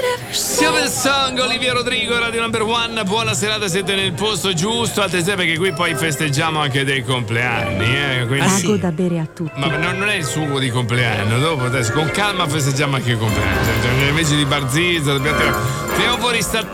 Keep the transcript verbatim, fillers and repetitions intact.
Silver Song, Olivia Rodrigo, Radio Number One. Buona serata, siete nel posto giusto. Attenzione perché qui poi festeggiamo anche dei compleanni, eh? Quindi... Pago sì. da bere a tutti. Ma non, non è il sugo di compleanno. Dopo adesso con calma festeggiamo anche i compleanni. Cioè, invece di barzizza dobbiamo tirare fuori sta